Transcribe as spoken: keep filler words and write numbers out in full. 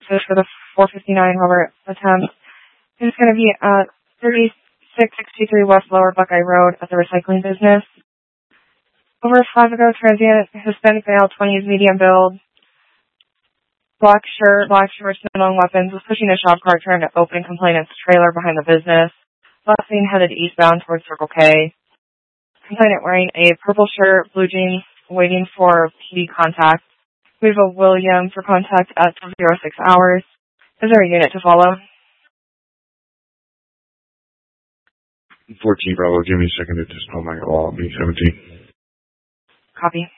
for the four fifty-nine Robert attempt. It's going to be at thirty-six sixty-three West Lower Buckeye Road at the recycling business. Over five ago, transient, Hispanic male, twenties, medium build, black shirt, black shorts, no known weapons, was pushing a shop cart trying to open complainant's trailer behind the business. Last seen headed eastbound towards Circle K. Complainant wearing a purple shirt, blue jeans, waiting for P D contact. We have a William for contact at zero six hours. Is there a unit to follow? fourteen Bravo, give me a second to just call my call. B seventeen. Copy.